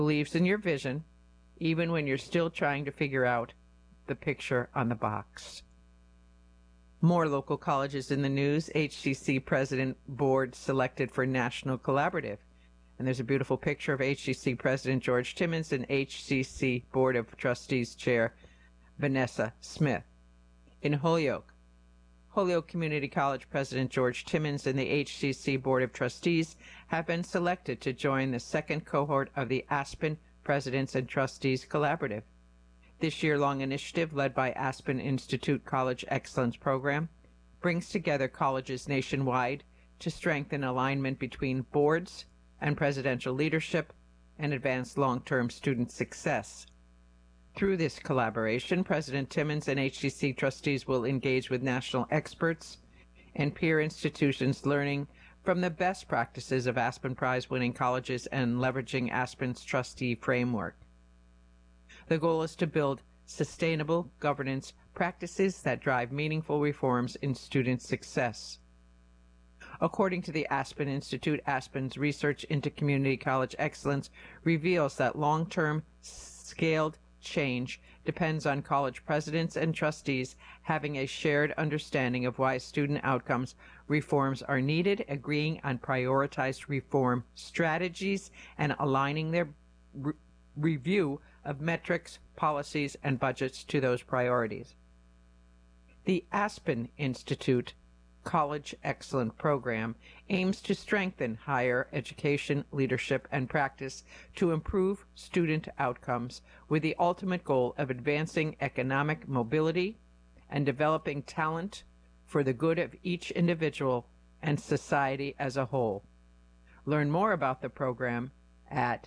believes in your vision, even when you're still trying to figure out the picture on the box. More local colleges in the news. HCC President Board selected for National Collaborative. And there's a beautiful picture of HCC President George Timmons and HCC Board of Trustees Chair Vanessa Smith. In Holyoke Community College President George Timmons and the HCC Board of Trustees have been selected to join the second cohort of the Aspen Presidents and Trustees Collaborative. This year-long initiative, led by Aspen Institute College Excellence Program, brings together colleges nationwide to strengthen alignment between boards and presidential leadership and advance long-term student success. Through this collaboration, President Timmons and HCC trustees will engage with national experts and peer institutions, learning from the best practices of Aspen Prize-winning colleges and leveraging Aspen's trustee framework. The goal is to build sustainable governance practices that drive meaningful reforms in student success. According to the Aspen Institute, Aspen's research into community college excellence reveals that long-term scaled change depends on college presidents and trustees having a shared understanding of why student outcomes reforms are needed, agreeing on prioritized reform strategies, and aligning their review of metrics, policies, and budgets to those priorities. The Aspen Institute College Excellence Program aims to strengthen higher education leadership and practice to improve student outcomes, with the ultimate goal of advancing economic mobility and developing talent for the good of each individual and society as a whole. Learn more about the program at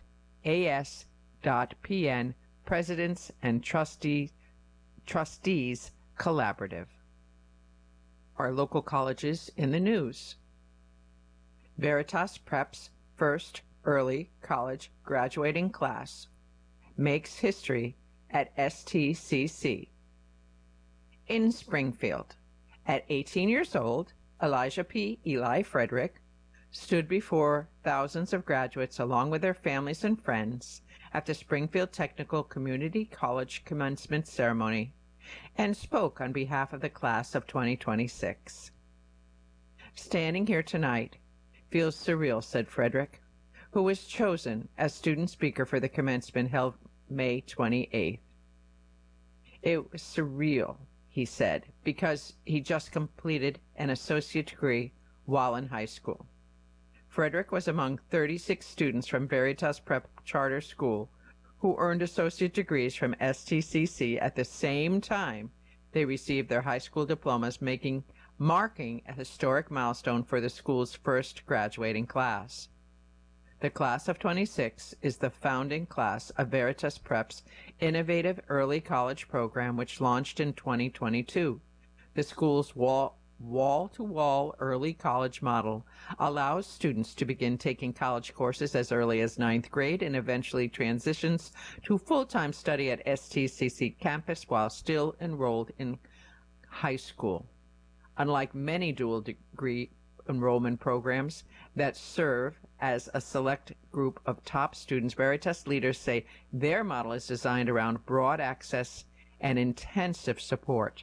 as.pn Presidents and Trustees Collaborative. Our local colleges in the news. Veritas Prep's first early college graduating class makes history at STCC. In Springfield, at 18 years old, Elijah P. Eli Frederick stood before thousands of graduates along with their families and friends at the Springfield Technical Community College commencement ceremony and spoke on behalf of the class of 2026. Standing here tonight feels surreal, said Frederick, who was chosen as student speaker for the commencement held May 28th. It was surreal, he said, because he just completed an associate degree while in high school. Frederick was among 36 students from Veritas Prep Charter School who earned associate degrees from STCC at the same time they received their high school diplomas, marking a historic milestone for the school's first graduating class. The class of 26 is the founding class of Veritas Prep's innovative early college program, which launched in 2022. The school's wall-to-wall early college model allows students to begin taking college courses as early as 9th grade and eventually transitions to full-time study at STCC campus while still enrolled in high school. Unlike many dual degree enrollment programs that serve as a select group of top students, Veritas leaders say their model is designed around broad access and intensive support.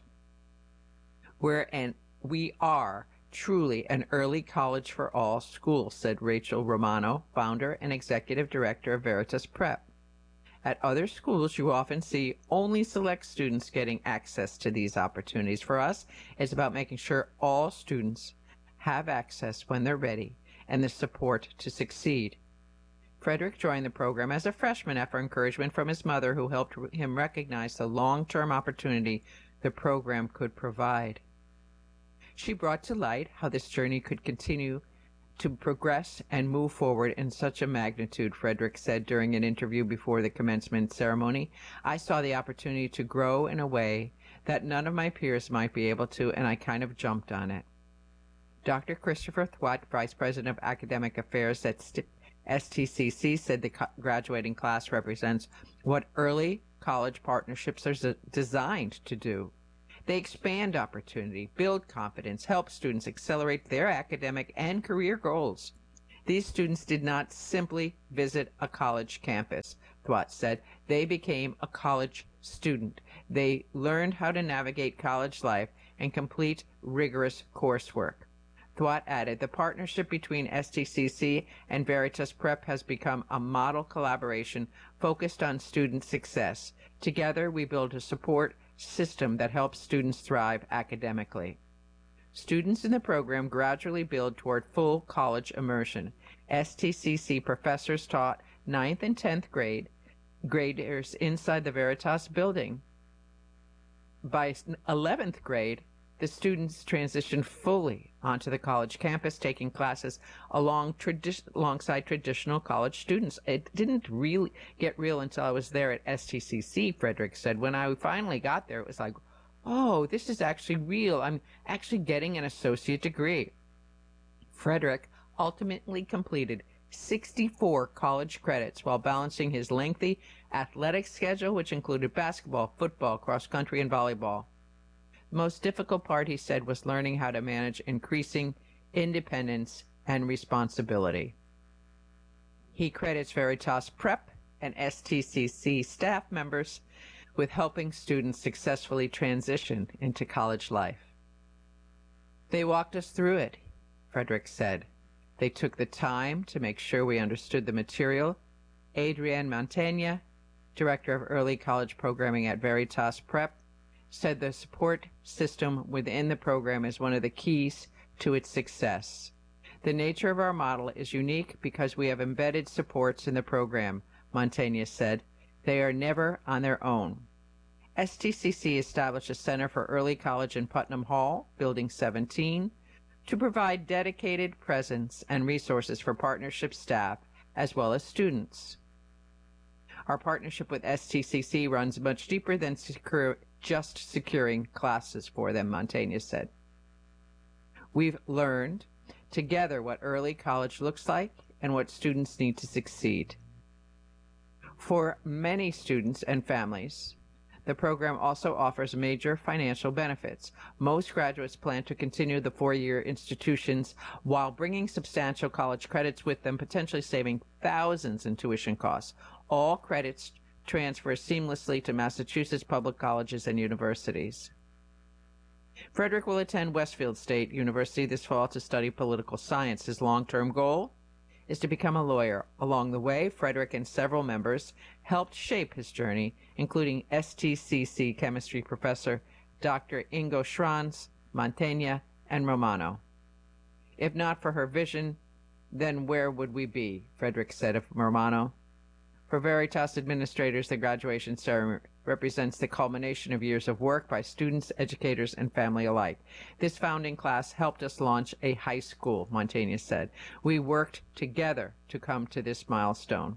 We are truly an early college for all school, said Rachel Romano, founder and executive director of Veritas Prep. At other schools, you often see only select students getting access to these opportunities. For us, it's about making sure all students have access when they're ready and the support to succeed. Frederick joined the program as a freshman after encouragement from his mother, who helped him recognize the long-term opportunity the program could provide. She brought to light how this journey could continue to progress and move forward in such a magnitude. Frederick said during an interview before the commencement ceremony, "I saw the opportunity to grow in a way that none of my peers might be able to, and I kind of jumped on it." Dr. Christopher Thwat, Vice President of Academic Affairs at STCC, said the graduating class represents what early college partnerships are designed to do. They expand opportunity, build confidence, help students accelerate their academic and career goals. These students did not simply visit a college campus, Thwart said. They became a college student. They learned how to navigate college life and complete rigorous coursework. Thwart added, the partnership between STCC and Veritas Prep has become a model collaboration focused on student success. Together, we build a support system that helps students thrive academically. Students in the program gradually build toward full college immersion. STCC professors taught 9th and 10th graders inside the Veritas building. By 11th grade, the students transitioned fully onto the college campus, taking classes alongside traditional college students. It didn't really get real until I was there at STCC, Frederick said. When I finally got there, it was like, oh, this is actually real. I'm actually getting an associate degree. Frederick ultimately completed 64 college credits while balancing his lengthy athletic schedule, which included basketball, football, cross country, and volleyball. The most difficult part, he said, was learning how to manage increasing independence and responsibility. He credits Veritas Prep and STCC staff members with helping students successfully transition into college life. They walked us through it, Frederick said. They took the time to make sure we understood the material. Adrienne Montaigne, Director of Early College Programming at Veritas Prep, said the support system within the program is one of the keys to its success. The nature of our model is unique because we have embedded supports in the program, Montaigne said. They are never on their own. STCC established a Center for Early College in Putnam Hall, Building 17, to provide dedicated presence and resources for partnership staff as well as students. Our partnership with STCC runs much deeper than just securing classes for them, Montaigne said. We've learned together what early college looks like and what students need to succeed. For many students and families, the program also offers major financial benefits. Most graduates plan to continue the four-year institutions while bringing substantial college credits with them, potentially saving thousands in tuition costs. All credits transfer seamlessly to Massachusetts public colleges and universities. Frederick will attend Westfield State University this fall to study political science. His long-term goal is to become a lawyer. Along the way, Frederick and several members helped shape his journey, including STCC chemistry professor Dr. Ingo Schranz, Montaigne, and Romano. If not for her vision, then where would we be? Frederick said of Romano. For Veritas administrators, the graduation ceremony represents the culmination of years of work by students, educators, and family alike. This founding class helped us launch a high school, Montaigne said. We worked together to come to this milestone.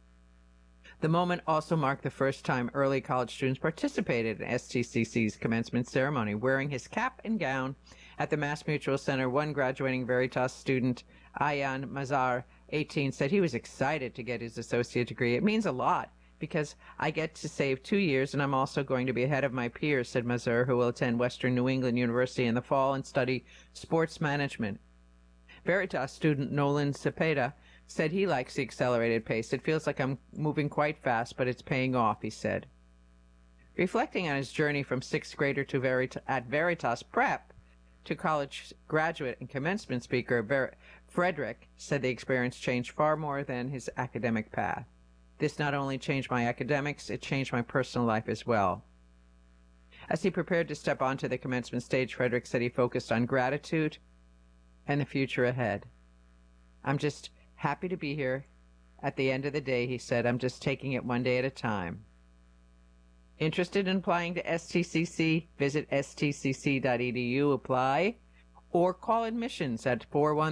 The moment also marked the first time early college students participated in STCC's commencement ceremony. Wearing his cap and gown at the Mass Mutual Center, one graduating Veritas student, Ayan Mazar, 18, said he was excited to get his associate degree. It means a lot because I get to save 2 years and I'm also going to be ahead of my peers, said Mazur, who will attend Western New England University in the fall and study sports management. Veritas student Nolan Cepeda said he likes the accelerated pace. It feels like I'm moving quite fast, but it's paying off, he said. Reflecting on his journey from sixth grader to at Veritas Prep to college graduate and commencement speaker, Frederick said the experience changed far more than his academic path. This not only changed my academics, it changed my personal life as well. As he prepared to step onto the commencement stage, Frederick said he focused on gratitude and the future ahead. I'm just happy to be here. At the end of the day, he said, I'm just taking it one day at a time. Interested in applying to STCC? Visit stcc.edu, apply, or call admissions at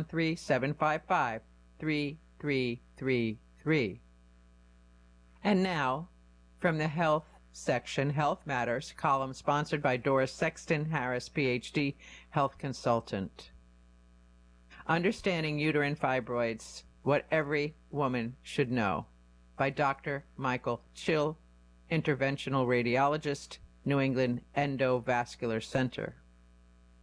413-755-3333. And now, from the Health section, Health Matters, column sponsored by Doris Sexton Harris, PhD, health consultant. Understanding Uterine Fibroids, What Every Woman Should Know, by Dr. Michael Chill, interventional radiologist, New England Endovascular Center.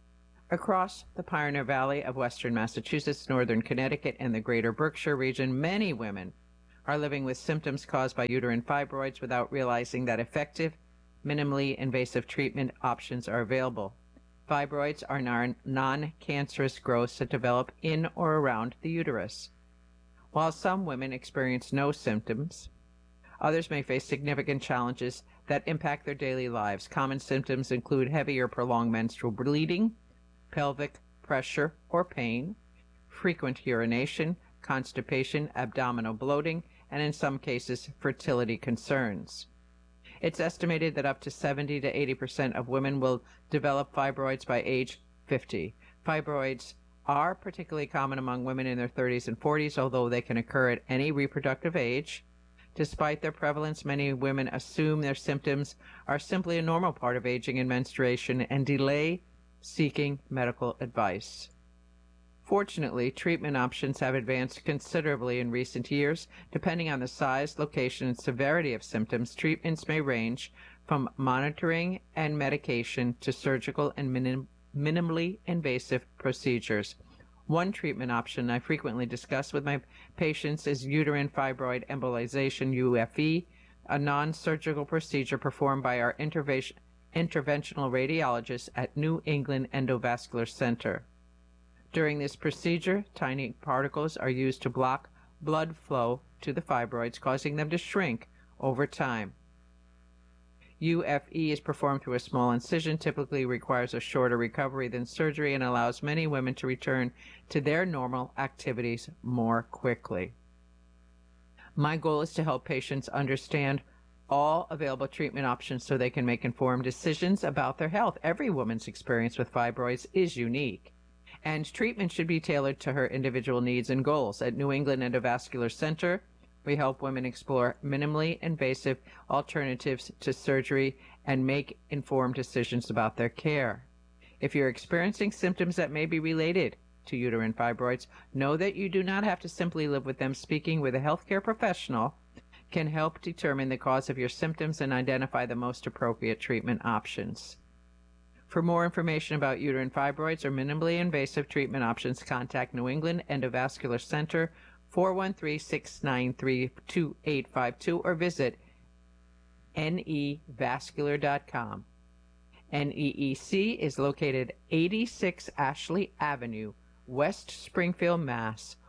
Across the Pioneer Valley of western Massachusetts, northern Connecticut, and the greater Berkshire region, many women are living with symptoms caused by uterine fibroids without realizing that effective, minimally invasive treatment options are available. Fibroids are non-cancerous growths that develop in or around the uterus. While some women experience no symptoms, others may face significant challenges that impact their daily lives. Common symptoms include heavy or prolonged menstrual bleeding, pelvic pressure or pain, frequent urination, constipation, abdominal bloating, and in some cases, fertility concerns. It's estimated that up to 70 to 80% of women will develop fibroids by age 50. Fibroids are particularly common among women in their 30s and 40s, although they can occur at any reproductive age. Despite their prevalence, many women assume their symptoms are simply a normal part of aging and menstruation and delay seeking medical advice. Fortunately, treatment options have advanced considerably in recent years. Depending on the size, location, and severity of symptoms, treatments may range from monitoring and medication to surgical and minimally invasive procedures. One treatment option I frequently discuss with my patients is uterine fibroid embolization, UFE, a non-surgical procedure performed by our interventional radiologists at New England Endovascular Center. During this procedure, tiny particles are used to block blood flow to the fibroids, causing them to shrink over time. UFE is performed through a small incision, typically requires a shorter recovery than surgery, and allows many women to return to their normal activities more quickly. My goal is to help patients understand all available treatment options so they can make informed decisions about their health. Every woman's experience with fibroids is unique, and treatment should be tailored to her individual needs and goals. At New England Endovascular Center, we help women explore minimally invasive alternatives to surgery and make informed decisions about their care. If you're experiencing symptoms that may be related to uterine fibroids, know that you do not have to simply live with them. Speaking with a healthcare professional can help determine the cause of your symptoms and identify the most appropriate treatment options. For more information about uterine fibroids or minimally invasive treatment options, contact New England Endovascular Center 413-693-2852 or visit nevascular.com. NEEC is located 86 Ashley Avenue, West Springfield, Mass.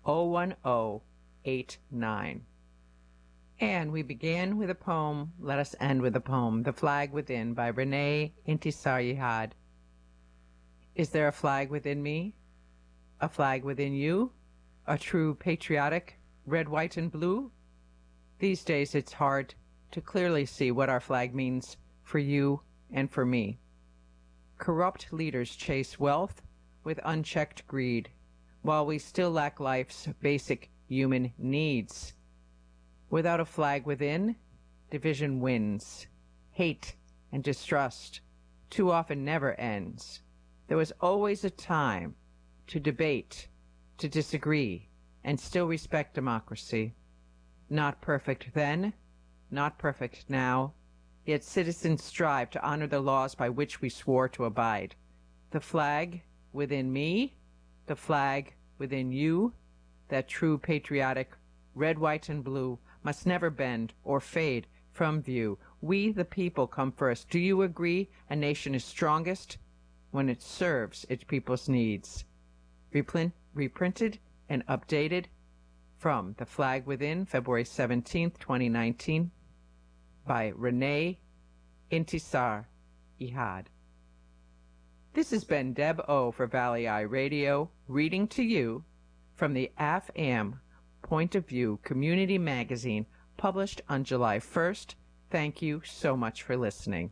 01089. And we began with a poem. Let us end with a poem, The Flag Within by Renee Intisar Yihad. Is there a flag within me? A flag within you? A true patriotic red, white, and blue? These days it's hard to clearly see what our flag means for you and for me. Corrupt leaders chase wealth with unchecked greed, while we still lack life's basic human needs. Without a flag within, division wins. Hate and distrust too often never ends. There was always a time to debate, to disagree, and still respect democracy. Not perfect then, not perfect now, yet citizens strive to honor the laws by which we swore to abide. The flag within me, the flag within you, that true patriotic red, white, and blue, must never bend or fade from view. We, the people, come first. Do you agree a nation is strongest when it serves its people's needs? Reprinted and updated from The Flag Within, February 17th, 2019, by Renee Intisar Yihad. This has been Deb O. for Valley Eye Radio, reading to you from the AFAM Point of View Community Magazine, published on July 1st. Thank you so much for listening.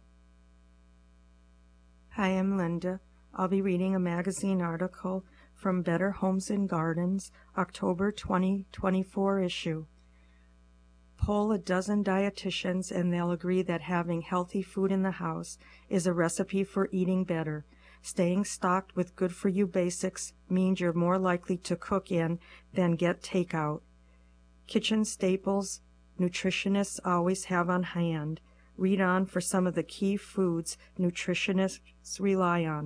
Hi, I'm Linda. I'll be reading a magazine article from Better Homes and Gardens, October 2024 issue. Poll a dozen dietitians and they'll agree that having healthy food in the house is a recipe for eating better. Staying stocked with good-for-you basics means you're more likely to cook in than get takeout. Kitchen staples nutritionists always have on hand. Read on for some of the key foods nutritionists rely on.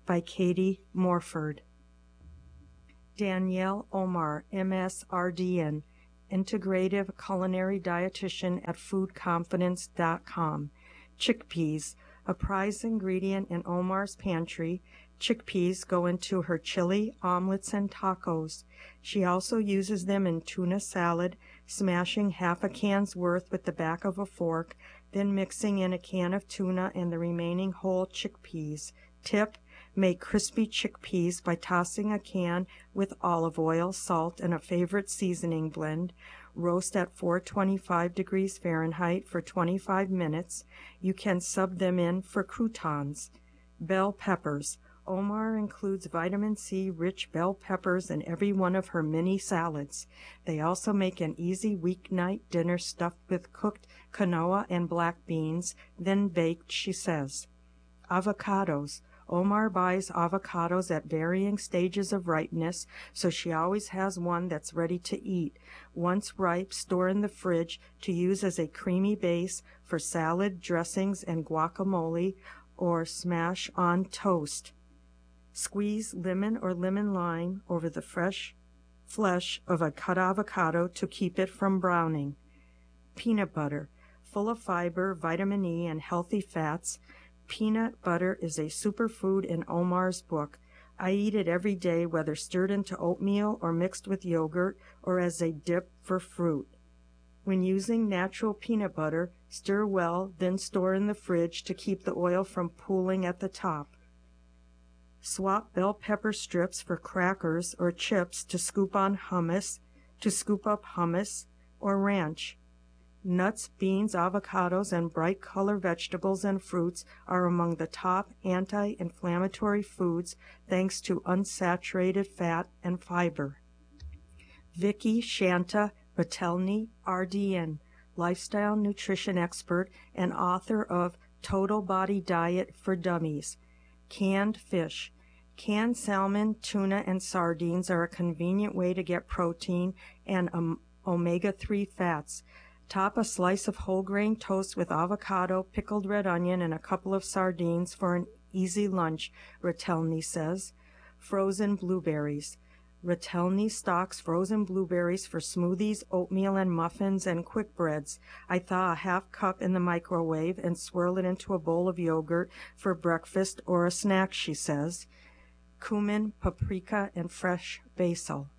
by Katie Morford. Danielle Omar, MSRDN, Integrative Culinary Dietitian at foodconfidence.com. Chickpeas, a prized ingredient in Omar's pantry. Chickpeas go into her chili, omelets, and tacos. She also uses them in tuna salad, smashing half a can's worth with the back of a fork, then mixing in a can of tuna and the remaining whole chickpeas. Tip: make crispy chickpeas by tossing a can with olive oil, salt, and a favorite seasoning blend. Roast at 425 degrees Fahrenheit for 25 minutes. You can sub them in for croutons. Bell peppers. Omar includes vitamin C-rich bell peppers in every one of her mini salads. They also make an easy weeknight dinner stuffed with cooked quinoa and black beans, then baked, she says. Avocados. Omar buys avocados at varying stages of ripeness, so she always has one that's ready to eat. Once ripe, store in the fridge to use as a creamy base for salad, dressings, and guacamole, or smash on toast. Squeeze lemon or lemon lime over the fresh flesh of a cut avocado to keep it from browning. Peanut butter. Full of fiber, vitamin E, and healthy fats, peanut butter is a superfood in Omar's book. I eat it every day, whether stirred into oatmeal or mixed with yogurt or as a dip for fruit. When using natural peanut butter, stir well, then store in the fridge to keep the oil from pooling at the top. Swap bell pepper strips for crackers or chips to scoop up hummus or ranch. Nuts, beans, avocados, and bright color vegetables and fruits are among the top anti-inflammatory foods thanks to unsaturated fat and fiber. Vicki Shanta Batelny, RDN, lifestyle nutrition expert and author of Total Body Diet for Dummies. Canned fish. Canned salmon, tuna, and sardines are a convenient way to get protein and omega-3 fats. Top a slice of whole grain toast with avocado, pickled red onion, and a couple of sardines for an easy lunch, Ratelny says. Frozen blueberries. Ratelny stocks frozen blueberries for smoothies, oatmeal, and muffins, and quick breads. I thaw a half cup in the microwave and swirl it into a bowl of yogurt for breakfast or a snack, she says. Cumin, paprika, and fresh basil.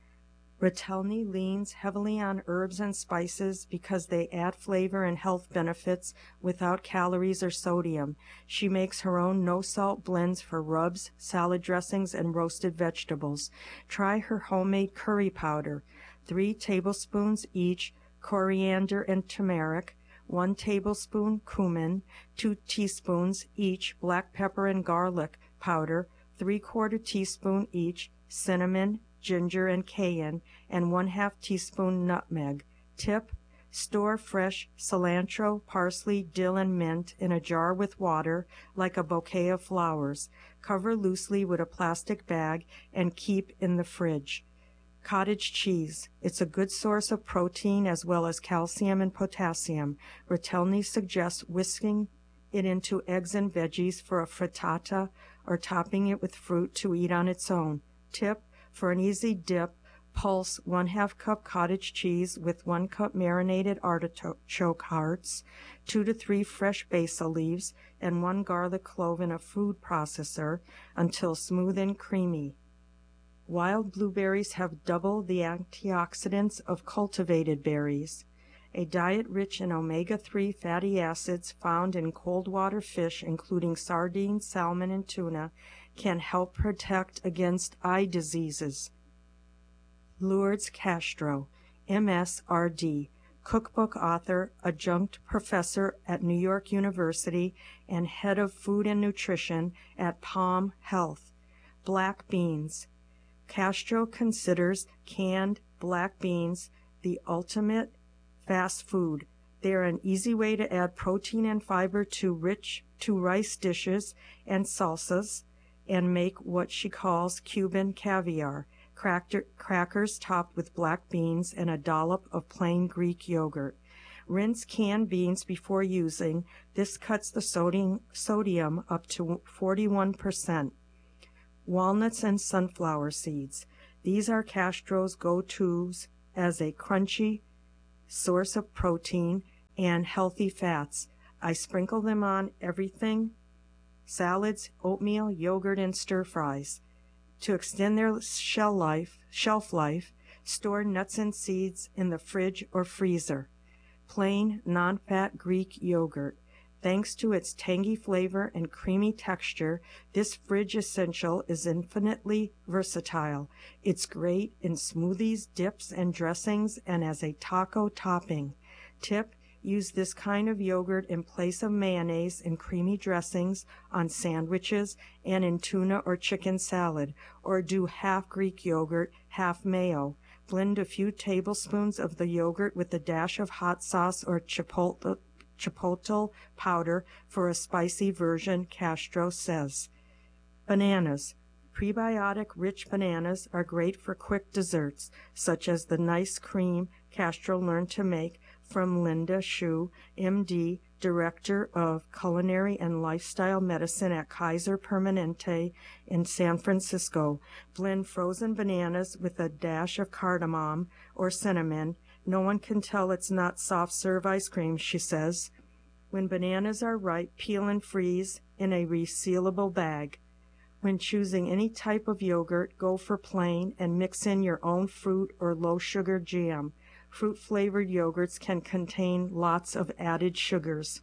Ratelny leans heavily on herbs and spices because they add flavor and health benefits without calories or sodium. She makes her own no-salt blends for rubs, salad dressings, and roasted vegetables. Try her homemade curry powder, 3 tablespoons each coriander and turmeric, 1 tablespoon cumin, 2 teaspoons each black pepper and garlic powder, 3/4 teaspoon each cinnamon, ginger, and cayenne, and 1/2 teaspoon nutmeg. Tip: store fresh cilantro, parsley, dill, and mint in a jar with water, like a bouquet of flowers. Cover loosely with a plastic bag and keep in the fridge. Cottage cheese. It's a good source of protein as well as calcium and potassium. Ratelny suggests whisking it into eggs and veggies for a frittata or topping it with fruit to eat on its own. Tip: for an easy dip, pulse 1/2 cup cottage cheese with 1 cup marinated artichoke hearts, 2 to 3 fresh basil leaves, and 1 garlic clove in a food processor until smooth and creamy. Wild blueberries have double the antioxidants of cultivated berries. A diet rich in omega-3 fatty acids found in cold water fish, including sardines, salmon, and tuna, can help protect against eye diseases. Lourdes Castro, MSRD, cookbook author, adjunct professor at New York University, and head of food and nutrition at Palm Health. Black beans. Castro considers canned black beans the ultimate fast food. They are an easy way to add protein and fiber to rice dishes and salsas, and make what she calls Cuban caviar, crackers topped with black beans and a dollop of plain Greek yogurt. Rinse canned beans before using. This cuts the sodium up to 41%. walnuts and sunflower seeds. These are Castro's go-tos as a crunchy source of protein and healthy fats. I sprinkle them on everything: salads, oatmeal, yogurt, and stir-fries. To extend their shelf life, store nuts and seeds in the fridge or freezer. Plain, non-fat Greek yogurt. Thanks to its tangy flavor and creamy texture, this fridge essential is infinitely versatile. It's great in smoothies, dips, and dressings, and as a taco topping. Tip: use this kind of yogurt in place of mayonnaise in creamy dressings, on sandwiches, and in tuna or chicken salad, or do half Greek yogurt, half mayo. Blend a few tablespoons of the yogurt with a dash of hot sauce or chipotle powder for a spicy version, Castro says. Bananas. Prebiotic-rich bananas are great for quick desserts, such as the nice cream Castro learned to make from Linda Shu, MD, Director of Culinary and Lifestyle Medicine at Kaiser Permanente in San Francisco. Blend frozen bananas with a dash of cardamom or cinnamon. No one can tell it's not soft-serve ice cream, she says. When bananas are ripe, peel and freeze in a resealable bag. When choosing any type of yogurt, go for plain and mix in your own fruit or low-sugar jam. Fruit-flavored yogurts can contain lots of added sugars.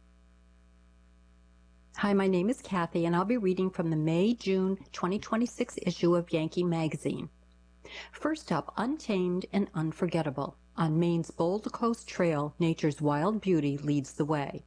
Hi, my name is Kathy, and I'll be reading from the May-June 2026 issue of Yankee Magazine. First up, Untamed and Unforgettable. On Maine's Bold Coast Trail, nature's wild beauty leads the way.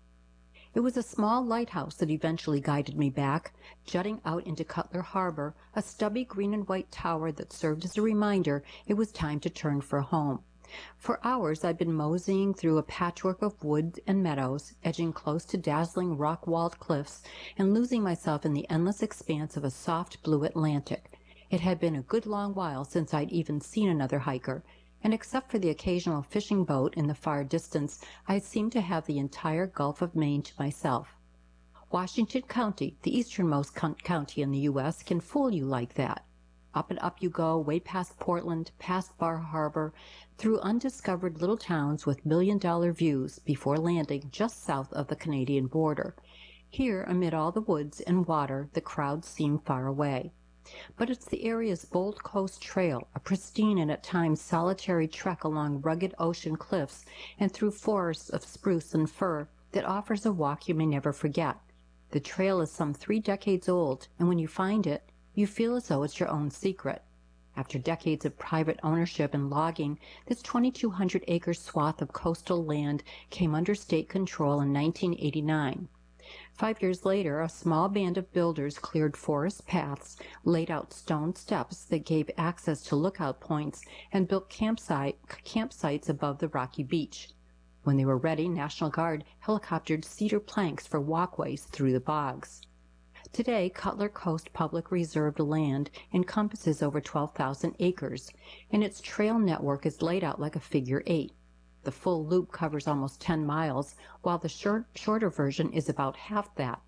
It was a small lighthouse that eventually guided me back, jutting out into Cutler Harbor, a stubby green and white tower that served as a reminder it was time to turn for home. For hours I'd been moseying through a patchwork of woods and meadows, edging close to dazzling rock-walled cliffs, and losing myself in the endless expanse of a soft blue Atlantic. It had been a good long while since I'd even seen another hiker, and except for the occasional fishing boat in the far distance, I seemed to have the entire Gulf of Maine to myself. Washington County, the easternmost county in the U.S., can fool you like that. Up and up you go, way past Portland, past Bar Harbor, through undiscovered little towns with million-dollar views before landing just south of the Canadian border. Here, amid all the woods and water, the crowds seem far away. But it's the area's Bold Coast Trail, a pristine and at times solitary trek along rugged ocean cliffs and through forests of spruce and fir, that offers a walk you may never forget. The trail is some 3 decades old, and when you find it, you feel as though it's your own secret. After decades of private ownership and logging, this 2,200-acre swath of coastal land came under state control in 1989. 5 years later, a small band of builders cleared forest paths, laid out stone steps that gave access to lookout points, and built campsites above the rocky beach. When they were ready, National Guard helicoptered cedar planks for walkways through the bogs. Today, Cutler Coast Public Reserve land encompasses over 12,000 acres, and its trail network is laid out like a figure 8. The full loop covers almost 10 miles, while the shorter version is about half that.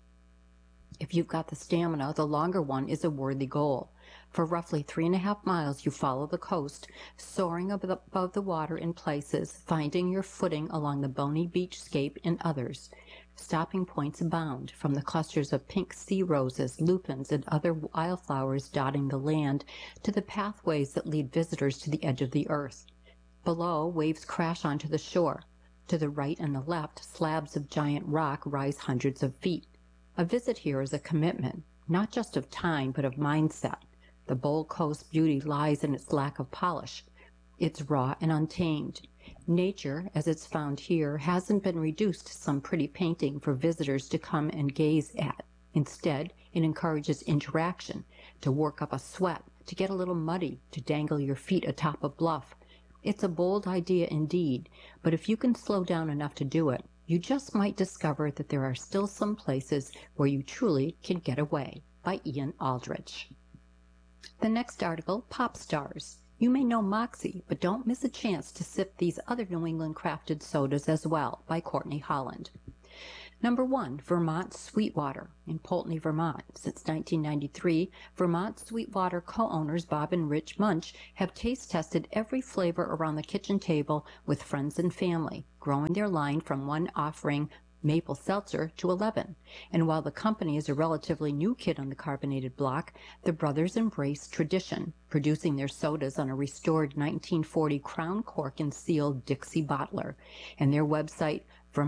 If you've got the stamina, the longer one is a worthy goal. For roughly 3.5 miles, you follow the coast, soaring above the water in places, finding your footing along the bony beachscape in others. Stopping points abound, from the clusters of pink sea roses, lupins, and other wildflowers dotting the land, to the pathways that lead visitors to the edge of the earth. Below, waves crash onto the shore. To the right and the left, slabs of giant rock rise hundreds of feet. A visit here is a commitment, not just of time, but of mindset. The Bold Coast beauty lies in its lack of polish. It's raw and untamed. Nature, as it's found here, hasn't been reduced to some pretty painting for visitors to come and gaze at. Instead, it encourages interaction, to work up a sweat, to get a little muddy, to dangle your feet atop a bluff. It's a bold idea indeed, but if you can slow down enough to do it, you just might discover that there are still some places where you truly can get away. By Ian Aldrich. The next article, Pop Stars. You may know Moxie, but don't miss a chance to sip these other New England crafted sodas as well, by Courtney Holland. Number 1, Vermont Sweetwater in Poultney, Vermont. Since 1993, Vermont Sweetwater co-owners Bob and Rich Munch have taste tested every flavor around the kitchen table with friends and family, growing their line from one offering maple seltzer to 11. And while the company is a relatively new kid on the carbonated block, the brothers embrace tradition, producing their sodas on a restored 1940 crown cork and seal Dixie bottler, and their website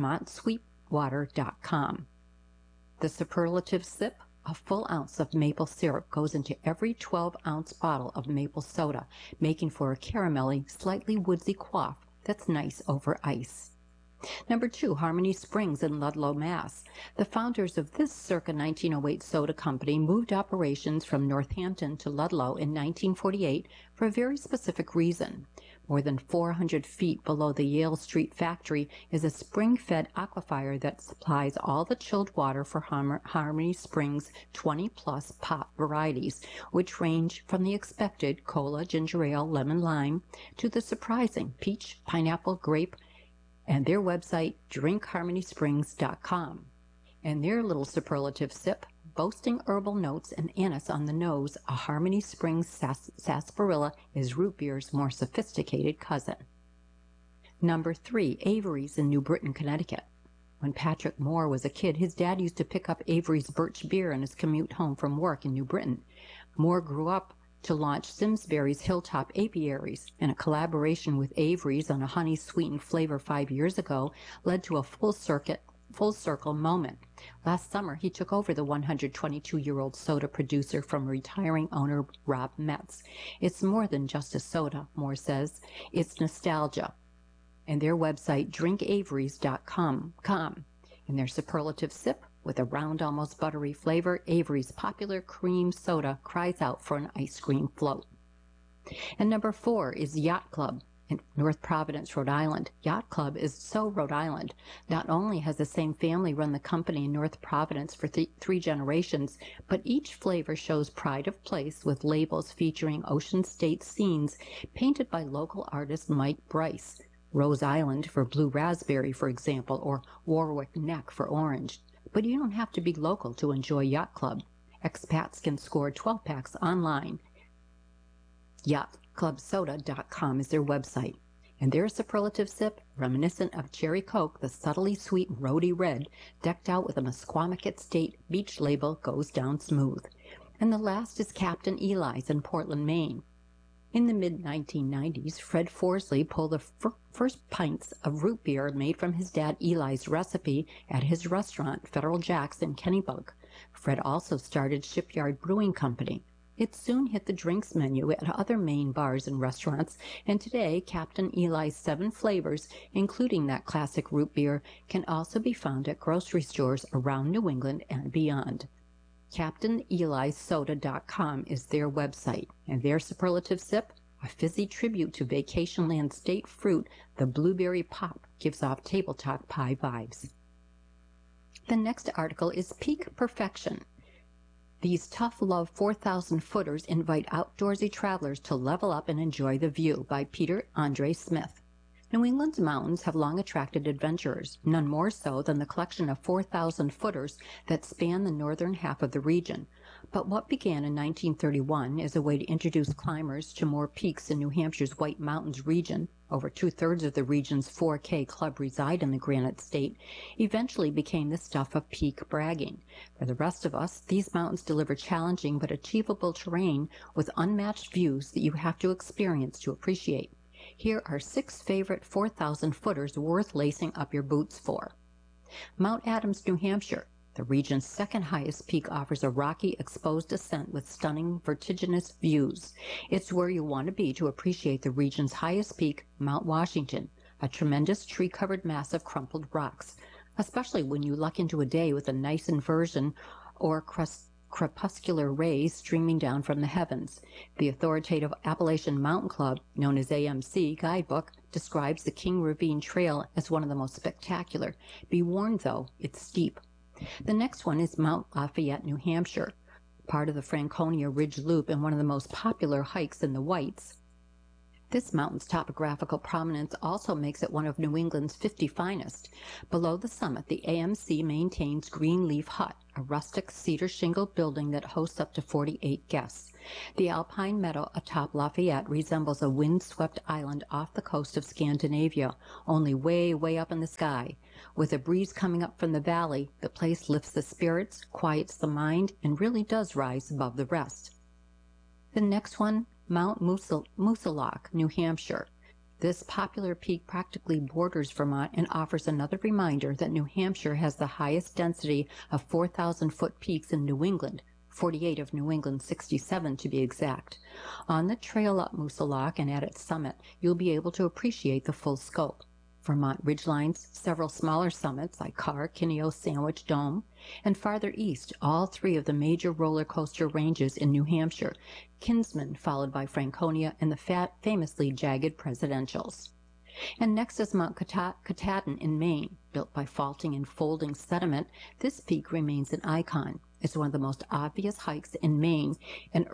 vermontsweetwater.com. The superlative sip: a full ounce of maple syrup goes into every 12-ounce bottle of maple soda, making for a caramelly, slightly woodsy quaff that's nice over ice. Number 2, Harmony Springs in Ludlow, Mass. The founders of this circa 1908 soda company moved operations from Northampton to Ludlow in 1948 for a very specific reason. More than 400 feet below the Yale Street factory is a spring-fed aquifer that supplies all the chilled water for Harmony Springs' 20-plus pop varieties, which range from the expected cola, ginger ale, lemon, lime, to the surprising peach, pineapple, grape, and their website, drinkharmonysprings.com. And their little superlative sip, boasting herbal notes and anise on the nose, a Harmony Springs sarsaparilla is root beer's more sophisticated cousin. Number 3, Avery's in New Britain, Connecticut. When Patrick Moore was a kid, his dad used to pick up Avery's birch beer on his commute home from work in New Britain. Moore grew up to launch Simsbury's Hilltop Apiaries, and a collaboration with Avery's on a honey-sweetened flavor 5 years ago led to a full circle moment. Last summer, he took over the 122-year-old soda producer from retiring owner Rob Metz. It's more than just a soda, Moore says. It's nostalgia. And their website, drinkaverys.com. And their superlative sip: with a round, almost buttery flavor, Avery's popular cream soda cries out for an ice cream float. And number 4 is Yacht Club in North Providence, Rhode Island. Yacht Club is so Rhode Island. Not only has the same family run the company in North Providence for 3 generations, but each flavor shows pride of place with labels featuring Ocean State scenes painted by local artist Mike Bryce. Rose Island for blue raspberry, for example, or Warwick Neck for orange. But you don't have to be local to enjoy Yacht Club. Expats can score 12-packs online. YachtClubSoda.com is their website. And their superlative sip, reminiscent of Cherry Coke, the subtly sweet rody red, decked out with a Mesquamaket State beach label, goes down smooth. And the last is Captain Eli's in Portland, Maine. In the mid-1990s, Fred Forsley pulled the first pints of root beer made from his dad Eli's recipe at his restaurant, Federal Jack's in Kennebunk. Fred also started Shipyard Brewing Company. It soon hit the drinks menu at other Maine bars and restaurants, and today Captain Eli's 7 flavors, including that classic root beer, can also be found at grocery stores around New England and beyond. CaptainEliSoda.com is their website, and their superlative sip, a fizzy tribute to Vacationland state fruit, the blueberry pop, gives off tabletop pie vibes. The next article is Peak Perfection. These tough love 4,000 footers invite outdoorsy travelers to level up and enjoy the view, by Peter Andre Smith. New England's mountains have long attracted adventurers, none more so than the collection of 4,000 footers that span the northern half of the region. But what began in 1931 as a way to introduce climbers to more peaks in New Hampshire's White Mountains region, over 2/3 of the region's 4K club reside in the Granite State, eventually became the stuff of peak bragging. For the rest of us, these mountains deliver challenging but achievable terrain with unmatched views that you have to experience to appreciate. Here are 6 favorite 4,000 footers worth lacing up your boots for. Mount Adams, New Hampshire. The region's second highest peak offers a rocky, exposed ascent with stunning, vertiginous views. It's where you want to be to appreciate the region's highest peak, Mount Washington, a tremendous tree-covered mass of crumpled rocks, especially when you luck into a day with a nice inversion or crepuscular rays streaming down from the heavens. The authoritative Appalachian Mountain Club, known as AMC guidebook, describes the King Ravine Trail as one of the most spectacular. Be warned, though, it's steep. The next one is Mount Lafayette, New Hampshire, part of the Franconia Ridge Loop and one of the most popular hikes in the Whites. This mountain's topographical prominence also makes it one of New England's 50 finest. Below the summit, the AMC maintains Greenleaf Hut, a rustic cedar shingle building that hosts up to 48 guests. The Alpine Meadow atop Lafayette resembles a wind-swept island off the coast of Scandinavia, only way, way up in the sky. With a breeze coming up from the valley, the place lifts the spirits, quiets the mind, and really does rise above the rest. The next one, Mount Moosilauke, New Hampshire. This popular peak practically borders Vermont and offers another reminder that New Hampshire has the highest density of 4,000-foot peaks in New England, 48 of New England's 67 to be exact. On the trail up Moosilauke and at its summit, you'll be able to appreciate the full scope. Vermont ridgelines, several smaller summits like Carr, Kineo, Sandwich, Dome, and farther east, all three of the major roller coaster ranges in New Hampshire, Kinsman followed by Franconia and the famously jagged Presidentials. And next is Mount Katahdin in Maine. Built by faulting and folding sediment, this peak remains an icon. It's one of the most obvious hikes in Maine and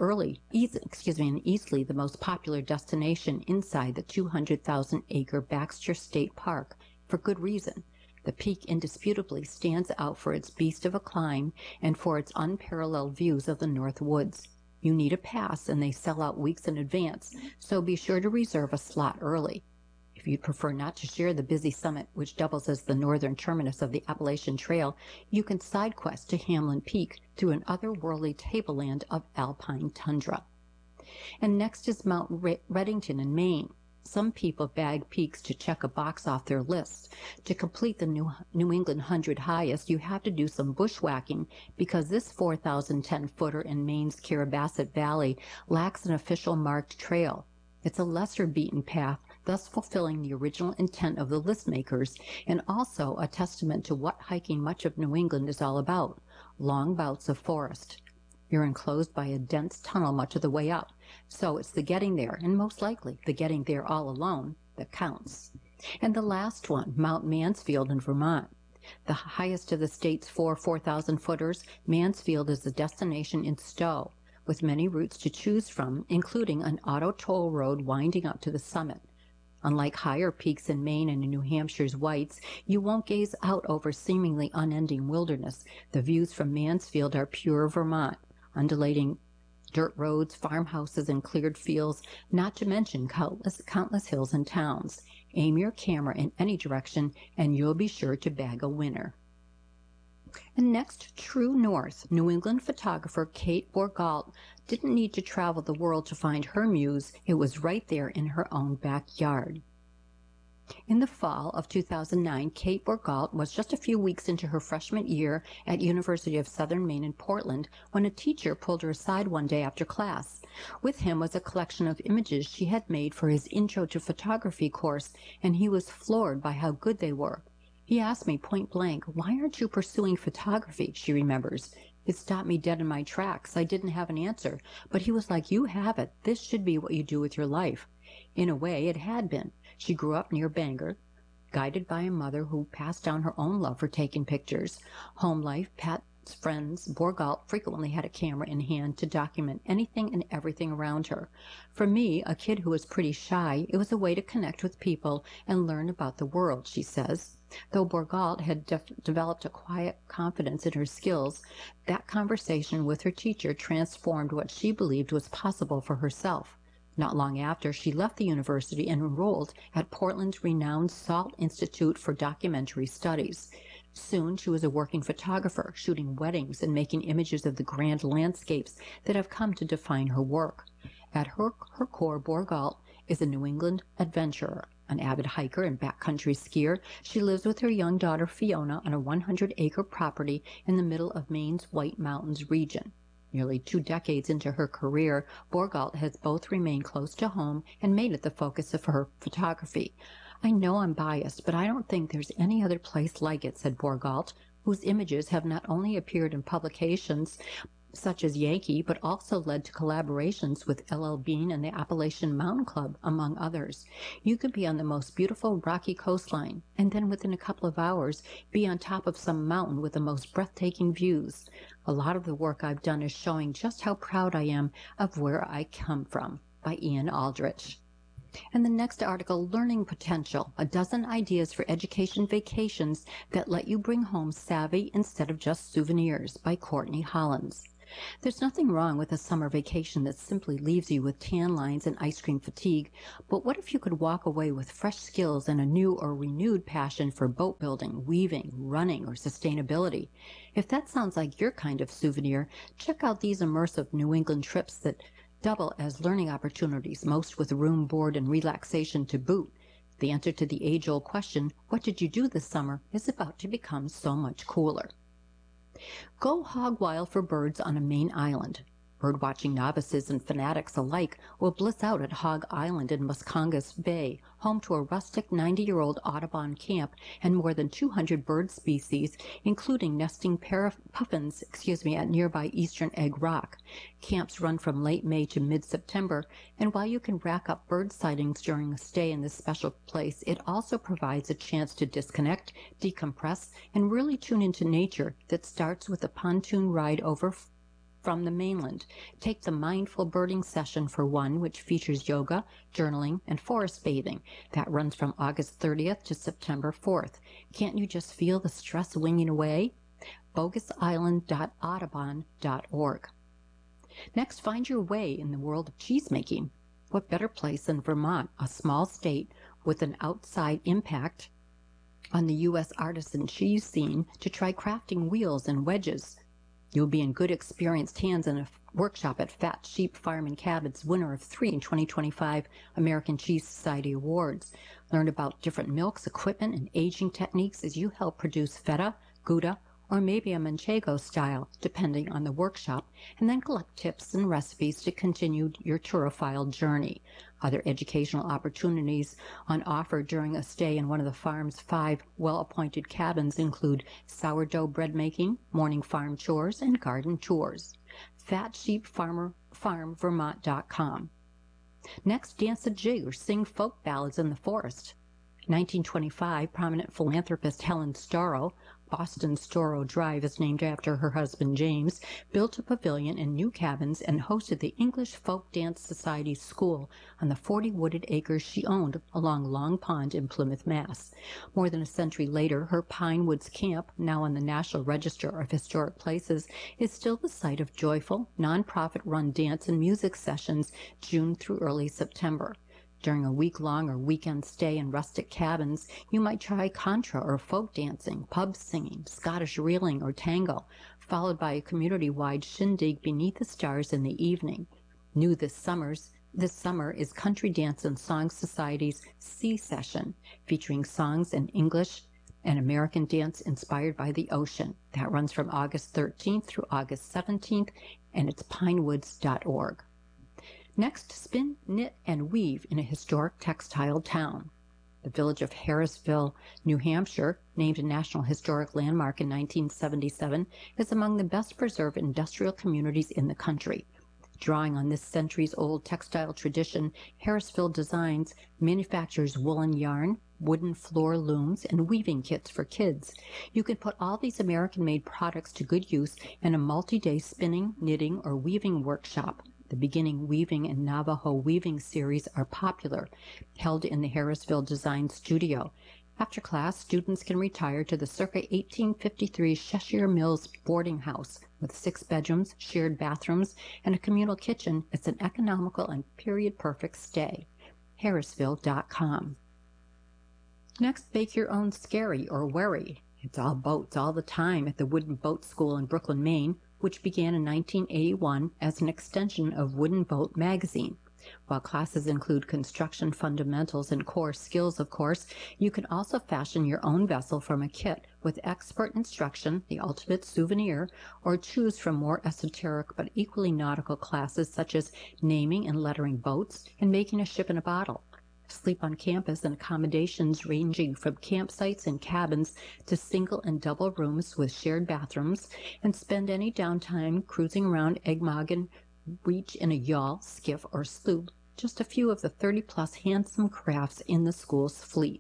easily the most popular destination inside the 200,000-acre Baxter State Park, for good reason. The peak indisputably stands out for its beast of a climb and for its unparalleled views of the North Woods. You need a pass, and they sell out weeks in advance, so be sure to reserve a slot early. If you'd prefer not to share the busy summit, which doubles as the northern terminus of the Appalachian Trail, you can side quest to Hamlin Peak through an otherworldly tableland of alpine tundra. And next is Mount Redington in Maine. Some people bag peaks to check a box off their list. To complete the New England 100 highest, you have to do some bushwhacking because this 4,010-footer in Maine's Carrabassett Valley lacks an official marked trail. It's a lesser beaten path, thus fulfilling the original intent of the list makers, and also a testament to what hiking much of New England is all about, long bouts of forest. You're enclosed by a dense tunnel much of the way up, so it's the getting there, and most likely the getting there all alone, that counts. And the last one, Mount Mansfield in Vermont. The highest of the state's 4,000-footers, Mansfield is the destination in Stowe, with many routes to choose from, including an auto toll road winding up to the summit. Unlike higher peaks in Maine and in New Hampshire's Whites, you won't gaze out over seemingly unending wilderness. The views from Mansfield are pure Vermont, undulating dirt roads, farmhouses, and cleared fields, not to mention countless hills and towns. Aim your camera in any direction, and you'll be sure to bag a winner. And next, true north, New England photographer Kate Borgault didn't need to travel the world to find her muse. It was right there in her own backyard. In the fall of 2009, Kate Borgault was just a few weeks into her freshman year at University of Southern Maine in Portland when a teacher pulled her aside one day after class. With him was a collection of images she had made for his Intro to Photography course, and he was floored by how good they were. He asked me point blank, "Why aren't you pursuing photography?" she remembers. It stopped me dead in my tracks. I didn't have an answer, but he was like, "You have it. This should be what you do with your life." In a way, it had been. She grew up near Bangor, guided by a mother who passed down her own love for taking pictures. Home life, pets, friends, Borgault frequently had a camera in hand to document anything and everything around her. For me, a kid who was pretty shy, it was a way to connect with people and learn about the world, she says. Though Borgault had developed a quiet confidence in her skills, that conversation with her teacher transformed what she believed was possible for herself. Not long after, she left the university and enrolled at Portland's renowned Salt Institute for Documentary Studies. Soon she was a working photographer, shooting weddings and making images of the grand landscapes that have come to define her work. At her core, Borgault is a New England adventurer. An avid hiker and backcountry skier, she lives with her young daughter Fiona on a 100-acre property in the middle of Maine's White Mountains region. Nearly 2 decades into her career, Borgault has both remained close to home and made it the focus of her photography. "I know I'm biased, but I don't think there's any other place like it," said Borgault, whose images have not only appeared in publications such as Yankee, but also led to collaborations with L.L. Bean and the Appalachian Mountain Club, among others. You could be on the most beautiful rocky coastline, and then within a couple of hours be on top of some mountain with the most breathtaking views. A lot of the work I've done is showing just how proud I am of where I come from. By Ian Aldrich. And the next article, Learning Potential, a dozen ideas for education vacations that let you bring home savvy instead of just souvenirs, by Courtney Hollins. There's nothing wrong with a summer vacation that simply leaves you with tan lines and ice cream fatigue, but what if you could walk away with fresh skills and a new or renewed passion for boat building, weaving, running, or sustainability? If that sounds like your kind of souvenir, check out these immersive New England trips that double as learning opportunities, most with room, board, and relaxation to boot. The answer to the age-old question, what did you do this summer, is about to become so much cooler. Go hog wild for birds on a Maine island. Birdwatching novices and fanatics alike will bliss out at Hog Island in Muscongas Bay, home to a rustic 90-year-old Audubon camp and more than 200 bird species, including nesting puffins at nearby Eastern Egg Rock. Camps run from late May to mid-September, and while you can rack up bird sightings during a stay in this special place, it also provides a chance to disconnect, decompress, and really tune into nature that starts with a pontoon ride over from the mainland. Take the Mindful Birding Session for one, which features yoga, journaling, and forest bathing. That runs from August 30th to September 4th. Can't you just feel the stress winging away? bogusisland.audubon.org. Next, find your way in the world of cheesemaking. What better place than Vermont, a small state with an outside impact on the U.S. artisan cheese scene, to try crafting wheels and wedges? You'll be in good experienced hands in a workshop at Fat Sheep Farm and Cabins, winner of 3 2025 American Cheese Society Awards. Learn about different milks, equipment, and aging techniques as you help produce feta, Gouda, or maybe a Manchego style, depending on the workshop, and then collect tips and recipes to continue your turophile journey. Other educational opportunities on offer during a stay in one of the farm's 5 well-appointed cabins include sourdough bread making, morning farm chores, and garden tours. FatSheepFarmVermont.com. Next, dance a jig or sing folk ballads in the forest. 1925, prominent philanthropist Helen Storrow, Boston Storrow Drive is named after her husband James, built a pavilion and new cabins and hosted the English Folk Dance Society School on the 40 wooded acres she owned along Long Pond in Plymouth, Mass. More than a century later, her Pine Woods Camp, now on the National Register of Historic Places, is still the site of joyful, nonprofit-run dance and music sessions June through early September. During a week-long or weekend stay in rustic cabins, you might try contra or folk dancing, pub singing, Scottish reeling, or tango, followed by a community-wide shindig beneath the stars in the evening. New this summer is Country Dance and Song Society's Sea Session, featuring songs in English and American dance inspired by the ocean. That runs from August 13th through August 17th, and it's pinewoods.org. Next, spin, knit, and weave in a historic textile town. The village of Harrisville, New Hampshire, named a National Historic Landmark in 1977, is among the best preserved industrial communities in the country. Drawing on this centuries-old textile tradition, Harrisville Designs manufactures woolen yarn, wooden floor looms, and weaving kits for kids. You can put all these American-made products to good use in a multi-day spinning, knitting, or weaving workshop. The Beginning Weaving and Navajo Weaving series are popular, held in the Harrisville Design Studio. After class, students can retire to the circa 1853 Cheshire Mills boarding house with 6 bedrooms, shared bathrooms, and a communal kitchen. It's an economical and period-perfect stay. Harrisville.com. Next, bake your own scary or wherry. It's all boats all the time at the Wooden Boat School in Brooklyn, Maine, which began in 1981 as an extension of Wooden Boat magazine. While classes include construction fundamentals and core skills, of course, you can also fashion your own vessel from a kit with expert instruction, the ultimate souvenir, or choose from more esoteric but equally nautical classes such as naming and lettering boats and making a ship in a bottle. Sleep on campus in accommodations ranging from campsites and cabins to single and double rooms with shared bathrooms, and spend any downtime cruising around Egmoggan Reach in a yawl, skiff, or sloop, just a few of the 30-plus handsome crafts in the school's fleet.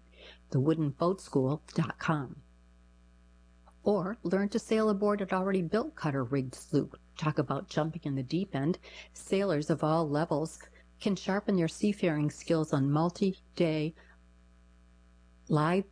TheWoodenBoatSchool.com. Or learn to sail aboard an already built cutter-rigged sloop. Talk about jumping in the deep end. Sailors of all levels can sharpen their seafaring skills on multi-day live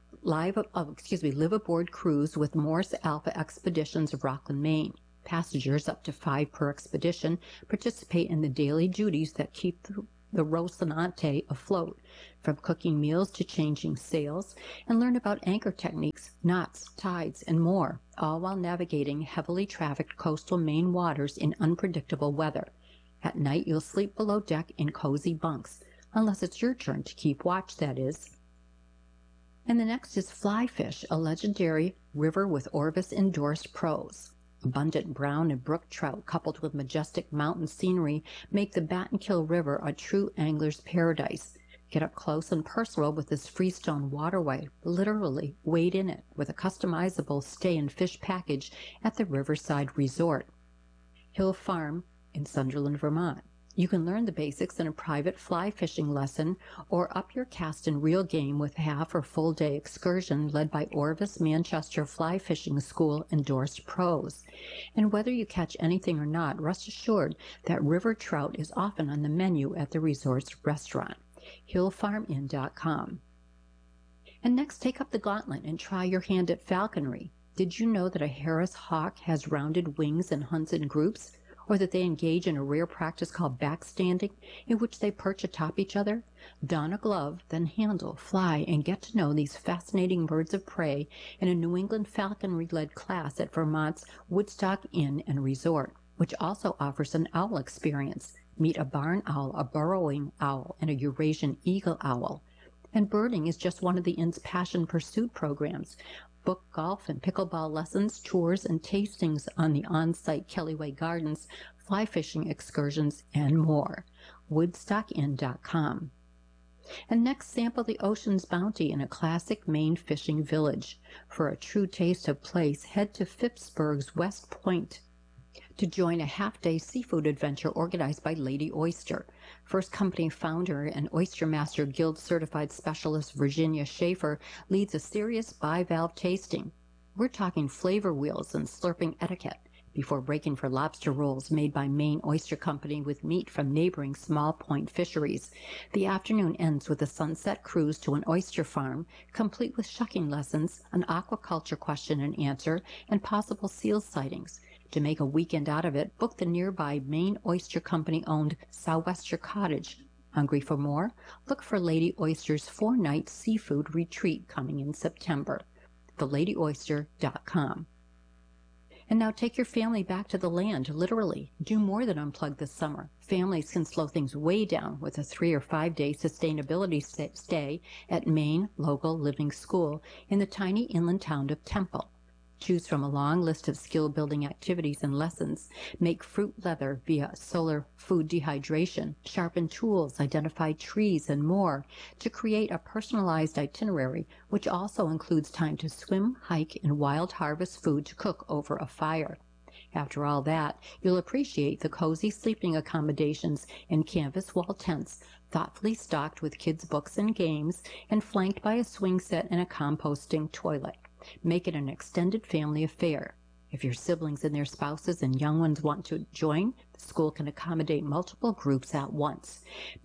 aboard cruise with Morse Alpha Expeditions of Rockland, Maine. Passengers, up to 5 per expedition, participate in the daily duties that keep the Rocinante afloat, from cooking meals to changing sails, and learn about anchor techniques, knots, tides, and more, all while navigating heavily trafficked coastal Maine waters in unpredictable weather. At night, you'll sleep below deck in cozy bunks, unless it's your turn to keep watch, that is. And the next is Fly Fish, a legendary river with Orvis-endorsed pros. Abundant brown and brook trout coupled with majestic mountain scenery make the Battenkill River a true angler's paradise. Get up close and personal with this freestone waterway, literally wade in it with a customizable stay and fish package at the Riverside Resort. Hill Farm in Sunderland, Vermont. You can learn the basics in a private fly fishing lesson or up your cast in real game with half or full day excursion led by Orvis Manchester Fly Fishing School endorsed pros. And whether you catch anything or not, rest assured that river trout is often on the menu at the resort's restaurant, hillfarminn.com. And next, take up the gauntlet and try your hand at falconry. Did you know that a Harris hawk has rounded wings and hunts in groups? Or that they engage in a rare practice called backstanding, in which they perch atop each other? Don a glove, then handle, fly, and get to know these fascinating birds of prey in a New England falconry-led class at Vermont's Woodstock Inn and Resort, which also offers an owl experience. Meet a barn owl, a burrowing owl, and a Eurasian eagle owl. And birding is just one of the inn's passion pursuit programs. Book golf and pickleball lessons, tours, and tastings on the on-site Kellyway Gardens, fly fishing excursions, and more. Woodstockinn.com. And next, sample the ocean's bounty in a classic Maine fishing village. For a true taste of place, head to Phippsburg's West Point to join a half-day seafood adventure organized by Lady Oyster. First company founder and Oyster Master Guild certified specialist Virginia Schaefer leads a serious bivalve tasting. We're talking flavor wheels and slurping etiquette before breaking for lobster rolls made by Maine Oyster Company with meat from neighboring small point fisheries. The afternoon ends with a sunset cruise to an oyster farm, complete with shucking lessons, an aquaculture question and answer, and possible seal sightings. To make a weekend out of it, book the nearby Maine Oyster Company-owned Sou'wester Cottage. Hungry for more? Look for Lady Oyster's 4-night seafood retreat coming in September. TheLadyOyster.com. And now take your family back to the land, literally. Do more than unplug this summer. Families can slow things way down with a 3 or 5 day sustainability stay at Maine Local Living School in the tiny inland town of Temple. Choose from a long list of skill-building activities and lessons. Make fruit leather via solar food dehydration, sharpen tools, identify trees, and more to create a personalized itinerary, which also includes time to swim, hike, and wild harvest food to cook over a fire. After all that, you'll appreciate the cozy sleeping accommodations and canvas wall tents, thoughtfully stocked with kids' books and games, and flanked by a swing set and a composting toilet. Make it an extended family affair. If your siblings and their spouses and young ones want to join, the school can accommodate multiple groups at once.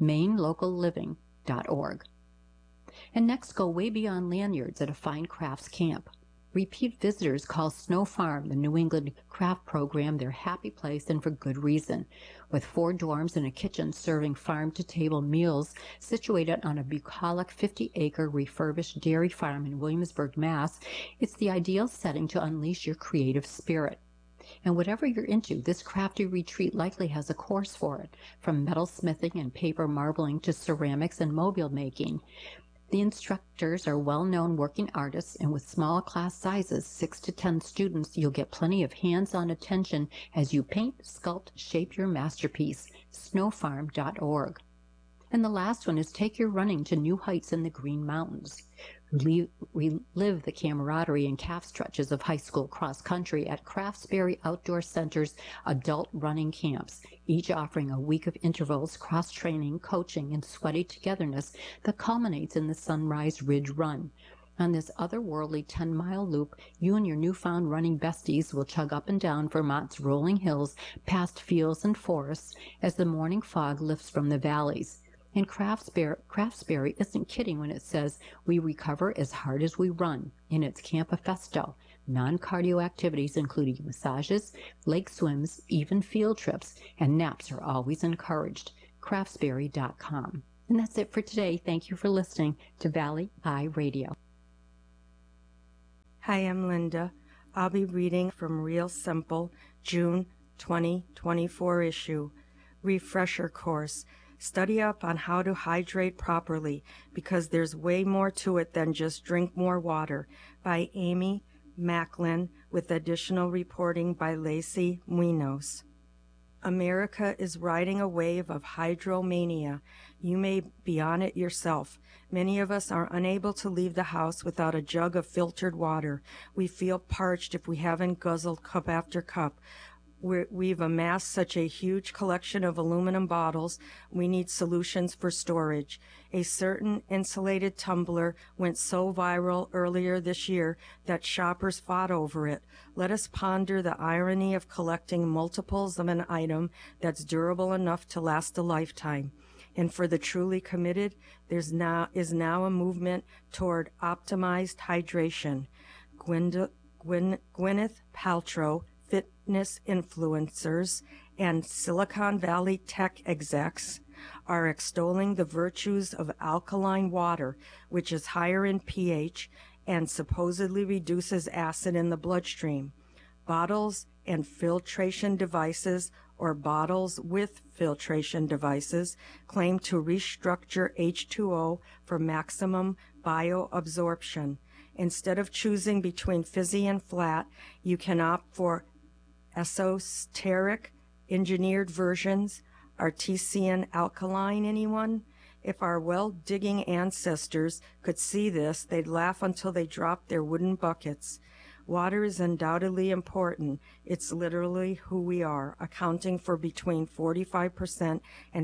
MaineLocalLiving.org. And next, go way beyond lanyards at a fine crafts camp. Repeat visitors call Snow Farm, the New England craft program, their happy place, and for good reason. With 4 dorms and a kitchen serving farm-to-table meals situated on a bucolic 50-acre refurbished dairy farm in Williamsburg, Mass., it's the ideal setting to unleash your creative spirit. And whatever you're into, this crafty retreat likely has a course for it, from metalsmithing and paper marbling to ceramics and mobile making. The instructors are well-known working artists, and with small class sizes, 6 to 10 students, you'll get plenty of hands-on attention as you paint, sculpt, shape your masterpiece. Snowfarm.org. And the last one is take your running to new heights in the Green Mountains. Relive the camaraderie and calf stretches of high school cross-country at Craftsbury Outdoor Center's adult running camps, each offering a week of intervals, cross-training, coaching, and sweaty togetherness that culminates in the Sunrise Ridge Run. On this otherworldly 10-mile loop, you and your newfound running besties will chug up and down Vermont's rolling hills, past fields and forests, as the morning fog lifts from the valleys. And Craftsberry isn't kidding when it says we recover as hard as we run in its Campifesto. Non-cardio activities including massages, lake swims, even field trips, and naps are always encouraged. Craftsberry.com. And that's it for today. Thank you for listening to Valley Eye Radio. Hi, I'm Linda. I'll be reading from Real Simple, June 2024 issue. Refresher course. Study up on how to hydrate properly because there's way more to it than just drink more water, by Amy Macklin, with additional reporting by Lacey Munoz. America is riding a wave of hydromania. You may be on it yourself. Many of us are unable to leave the house without a jug of filtered water. We feel parched if we haven't guzzled cup after cup. We've amassed such a huge collection of aluminum bottles, we need solutions for storage. A certain insulated tumbler went so viral earlier this year that shoppers fought over it. Let us ponder the irony of collecting multiples of an item that's durable enough to last a lifetime. And for the truly committed, is now a movement toward optimized hydration. Gwyneth Paltrow, fitness influencers, and Silicon Valley tech execs are extolling the virtues of alkaline water, which is higher in pH and supposedly reduces acid in the bloodstream. Bottles and filtration devices, or bottles with filtration devices, claim to restructure H2O for maximum bioabsorption. Instead of choosing between fizzy and flat, you can opt for esoteric engineered versions. Artesian alkaline, anyone? If our well-digging ancestors could see this, they'd laugh until they dropped their wooden buckets. Water is undoubtedly important. It's literally who we are, accounting for between 45% and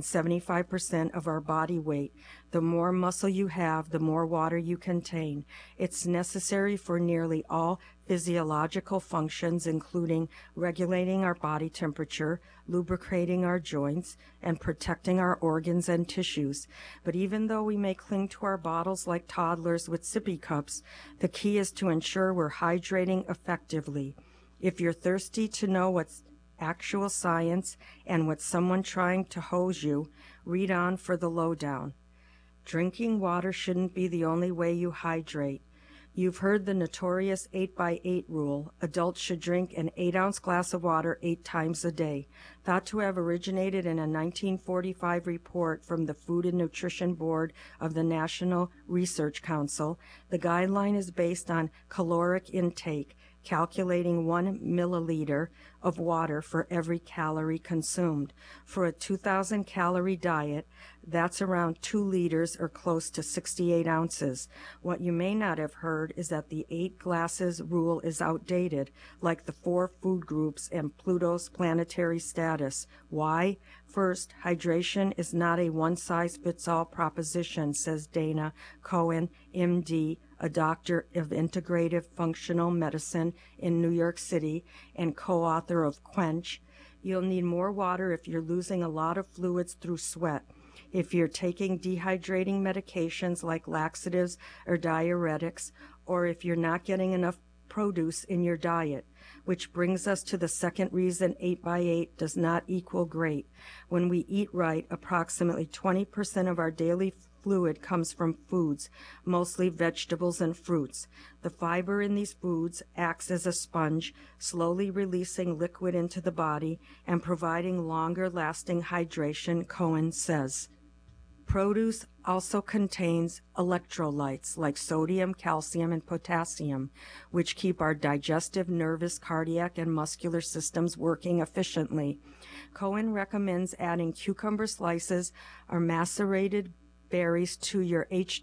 75% of our body weight. The more muscle you have, the more water you contain. It's necessary for nearly all physiological functions, including regulating our body temperature, lubricating our joints, and protecting our organs and tissues. But even though we may cling to our bottles like toddlers with sippy cups, the key is to ensure we're hydrating effectively. If you're thirsty to know what's actual science and what's someone trying to hose you, read on for the lowdown. Drinking water shouldn't be the only way you hydrate. You've heard the notorious 8x8 rule. Adults should drink an 8-ounce glass of water 8 times a day. Thought to have originated in a 1945 report from the Food and Nutrition Board of the National Research Council, the guideline is based on caloric intake, calculating 1 milliliter of water for every calorie consumed. For a 2,000-calorie diet, that's around 2 liters or close to 68 ounces. What you may not have heard is that the 8 glasses rule is outdated, like the 4 food groups and Pluto's planetary status. Why? First, hydration is not a one-size-fits-all proposition, says Dana Cohen, MD, a doctor of integrative functional medicine in New York City and co-author of Quench. You'll need more water if you're losing a lot of fluids through sweat. If you're taking dehydrating medications like laxatives or diuretics, or if you're not getting enough produce in your diet. Which brings us to the second reason 8x8 does not equal great. When we eat right, approximately 20% of our daily fluid comes from foods, mostly vegetables and fruits. The fiber in these foods acts as a sponge, slowly releasing liquid into the body and providing longer-lasting hydration, Cohen says. Produce also contains electrolytes like sodium, calcium, and potassium, which keep our digestive, nervous, cardiac, and muscular systems working efficiently. Cohen recommends adding cucumber slices or macerated berries to your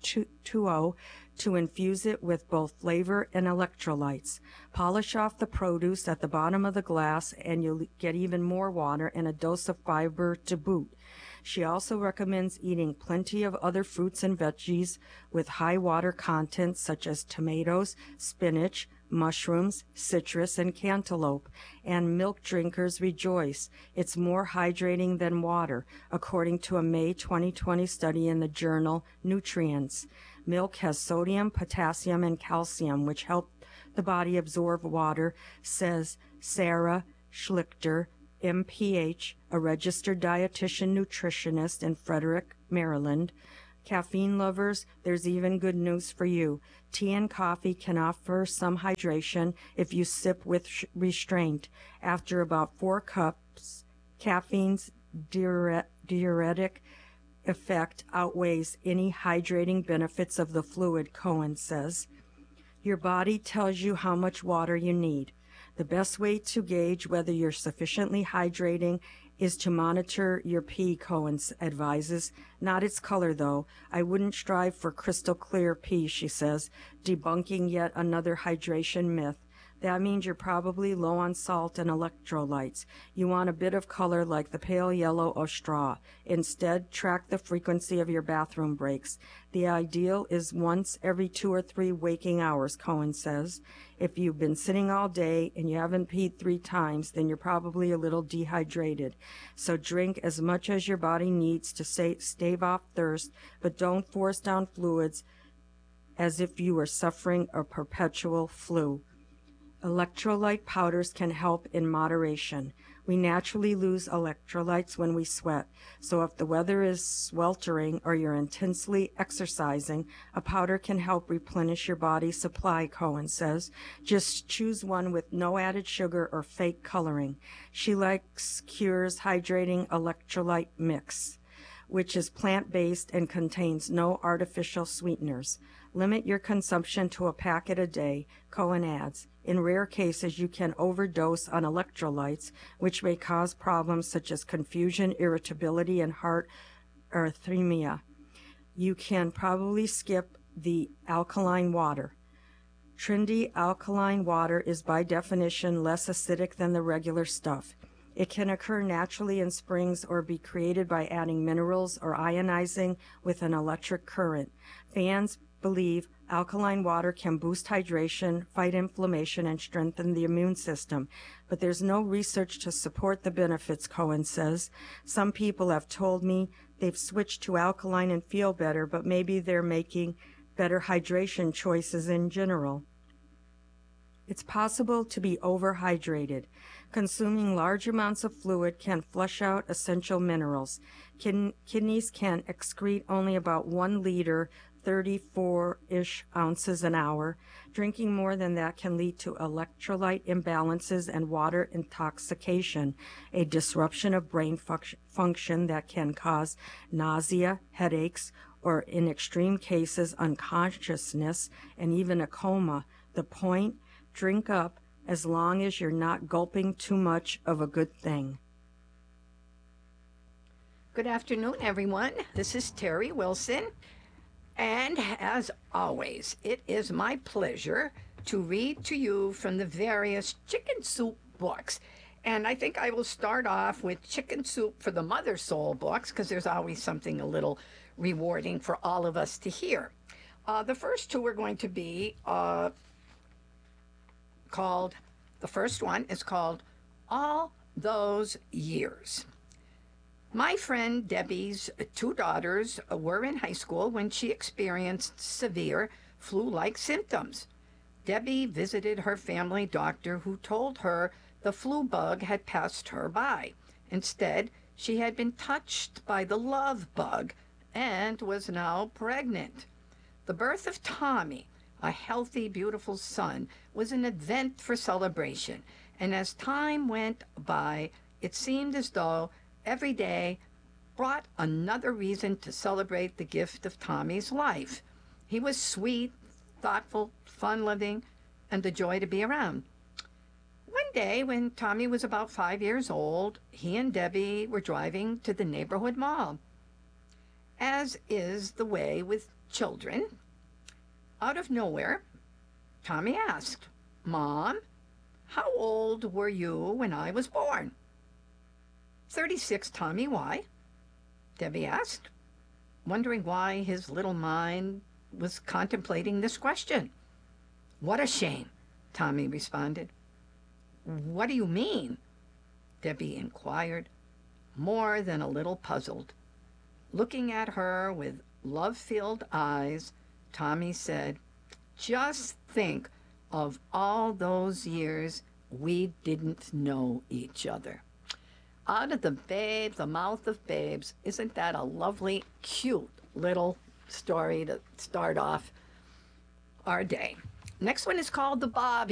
H2O to infuse it with both flavor and electrolytes. Polish off the produce at the bottom of the glass and you'll get even more water and a dose of fiber to boot. She also recommends eating plenty of other fruits and veggies with high water content such as tomatoes, spinach, mushrooms, citrus, and cantaloupe. And milk drinkers rejoice. It's more hydrating than water, according to a May 2020 study in the journal Nutrients. Milk has sodium, potassium, and calcium, which help the body absorb water, says Sarah Schlichter, MPH, a registered dietitian nutritionist in Frederick, Maryland. Caffeine lovers, there's even good news for you. Tea and coffee can offer some hydration if you sip with restraint. After about 4 cups, caffeine's diuretic effect outweighs any hydrating benefits of the fluid, Cohen says. Your body tells you how much water you need. The best way to gauge whether you're sufficiently hydrating is to monitor your pee, Cohen advises. Not its color, though. I wouldn't strive for crystal clear pee, she says, debunking yet another hydration myth. That means you're probably low on salt and electrolytes. You want a bit of color like the pale yellow of straw. Instead, track the frequency of your bathroom breaks. The ideal is once every 2 or 3 waking hours, Cohen says. If you've been sitting all day and you haven't peed 3 times, then you're probably a little dehydrated. So drink as much as your body needs to stave off thirst, but don't force down fluids as if you were suffering a perpetual flu. Electrolyte powders can help in moderation. We naturally lose electrolytes when we sweat, so if the weather is sweltering or you're intensely exercising, a powder can help replenish your body's supply, Cohen says. Just choose one with no added sugar or fake coloring. She likes Cure's Hydrating Electrolyte Mix, which is plant-based and contains no artificial sweeteners. Limit your consumption to a packet a day, Cohen adds. In rare cases, you can overdose on electrolytes, which may cause problems such as confusion, irritability, and heart arrhythmia. You can probably skip the alkaline water. Trendy alkaline water is by definition less acidic than the regular stuff. It can occur naturally in springs or be created by adding minerals or ionizing with an electric current. Fans believe alkaline water can boost hydration, fight inflammation, and strengthen the immune system. But there's no research to support the benefits, Cohen says. Some people have told me they've switched to alkaline and feel better, but maybe they're making better hydration choices in general. It's possible to be overhydrated. Consuming large amounts of fluid can flush out essential minerals. Kidneys can excrete only about 1 liter, 34-ish ounces an hour. Drinking more than that can lead to electrolyte imbalances and water intoxication, a disruption of brain function that can cause nausea, headaches, or in extreme cases, unconsciousness and even a coma. The point? Drink up as long as you're not gulping too much of a good thing. Good afternoon, everyone. This is Terry Wilson. And as always, it is my pleasure to read to you from the various Chicken Soup books. And I think I will start off with Chicken Soup for the Mother Soul books, because there's always something a little rewarding for all of us to hear. The first 2 are going to be called, the first one is called All Those Years. My friend Debbie's 2 daughters were in high school when she experienced severe flu-like symptoms. Debbie visited her family doctor, who told her the flu bug had passed her by. Instead, she had been touched by the love bug and was now pregnant. The birth of Tommy, a healthy, beautiful son, was an event for celebration, and as time went by, it seemed as though every day brought another reason to celebrate the gift of Tommy's life. He was sweet, thoughtful, fun-loving, and a joy to be around. One day, when Tommy was about 5 years old, he and Debbie were driving to the neighborhood mall. As is the way with children, out of nowhere, Tommy asked, "Mom, how old were you when I was born?" 36, Tommy. Why? Debbie asked, wondering why his little mind was contemplating this question. What a shame, Tommy responded. What do you mean? Debbie inquired, more than a little puzzled. Looking at her with love-filled eyes, Tommy said, just think of all those years we didn't know each other. Out of the mouth of babes. Isn't that a lovely, cute little story to start off our day? Next one is called The Bobby.